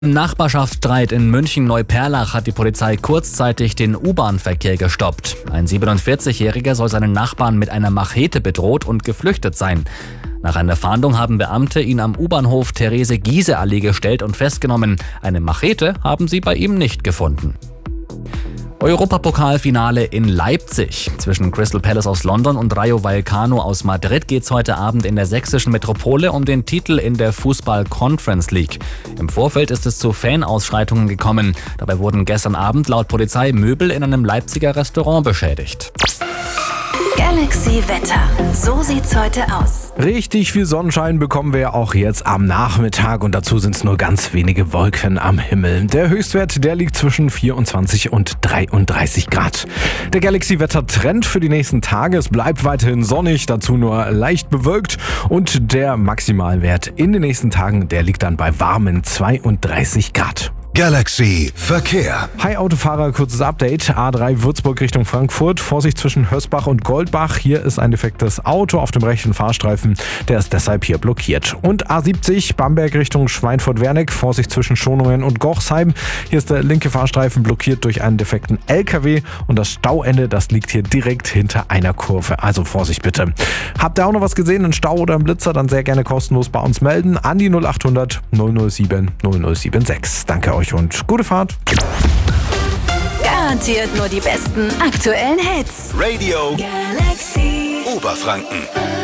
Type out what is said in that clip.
Im Nachbarschaftsstreit in München-Neuperlach hat die Polizei kurzzeitig den U-Bahn-Verkehr gestoppt. Ein 47-Jähriger soll seinen Nachbarn mit einer Machete bedroht und geflüchtet sein. Nach einer Fahndung haben Beamte ihn am U-Bahnhof Therese-Giehse-Allee gestellt und festgenommen. Eine Machete haben sie bei ihm nicht gefunden. Europapokalfinale in Leipzig. Zwischen Crystal Palace aus London und Rayo Vallecano aus Madrid geht's heute Abend in der sächsischen Metropole um den Titel in der Fußball-Conference League. Im Vorfeld ist es zu Fanausschreitungen gekommen. Dabei wurden gestern Abend laut Polizei Möbel in einem Leipziger Restaurant beschädigt. Galaxy Wetter. So sieht's heute aus. Richtig viel Sonnenschein bekommen wir auch jetzt am Nachmittag und dazu sind es nur ganz wenige Wolken am Himmel. Der Höchstwert, der liegt zwischen 24 und 33 Grad. Der Galaxy Wetter Trend für die nächsten Tage. Es bleibt weiterhin sonnig, dazu nur leicht bewölkt und der Maximalwert in den nächsten Tagen, der liegt dann bei warmen 32 Grad. Galaxy Verkehr. Hi Autofahrer, kurzes Update. A3 Würzburg Richtung Frankfurt. Vorsicht zwischen Hösbach und Goldbach. Hier ist ein defektes Auto auf dem rechten Fahrstreifen. Der ist deshalb hier blockiert. Und A70 Bamberg Richtung Schweinfurt-Wernick. Vorsicht zwischen Schonungen und Gochsheim. Hier ist der linke Fahrstreifen blockiert durch einen defekten LKW. Und das Stauende, das liegt hier direkt hinter einer Kurve. Also Vorsicht bitte. Habt ihr auch noch was gesehen, einen Stau oder einen Blitzer? Dann sehr gerne kostenlos bei uns melden. An die 0800 007 0076. Danke euch und gute Fahrt. Garantiert nur die besten aktuellen Hits. Radio Galaxy Oberfranken.